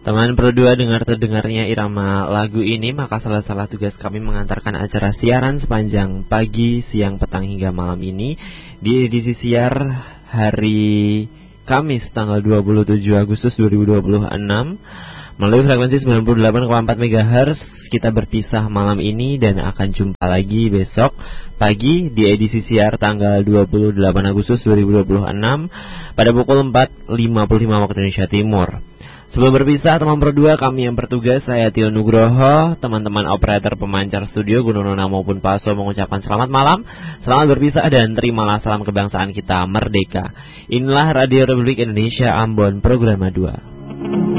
Teman berdua dengar terdengarnya irama lagu ini, maka salah tugas kami mengantarkan acara siaran sepanjang pagi, siang, petang hingga malam ini di edisi siar hari Kamis tanggal 27 Agustus 2026 melalui frekuensi 98,4 MHz. Kita berpisah malam ini dan akan jumpa lagi besok pagi di edisi siar tanggal 28 Agustus 2026 pada pukul 4.55 waktu Indonesia Timur. Sebelum berpisah, teman berdua kami yang bertugas, saya Tio Nugroho, teman-teman operator pemancar studio Gunung Nona maupun Paso mengucapkan selamat malam, selamat berpisah dan terimalah salam kebangsaan kita merdeka. Inilah Radio Republik Indonesia Ambon, Programa 2.